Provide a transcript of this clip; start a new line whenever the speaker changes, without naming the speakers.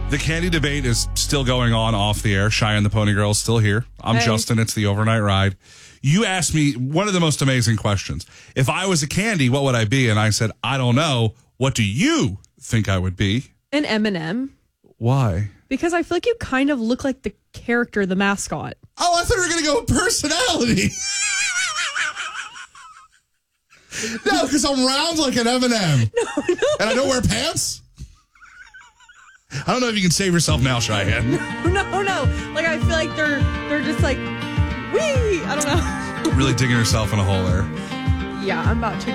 The candy debate is still going on off the air. Cheyenne the Pony Girl is still here. I'm Justin. It's the overnight ride. You asked me one of the most amazing questions. If I was a candy, what would I be? And I said, I don't know. What do you think I would be?
An M&M.
Why?
Because I feel like you kind of look like the character, the mascot.
Oh, I thought we were going to go with personality. No, because I'm round like an M&M.
No.
And I don't wear pants? I don't know if you can save yourself now, Cheyenne.
No. Like, I feel like they're just like, wee! I don't know.
Really digging yourself in a hole there.
Yeah, I'm about to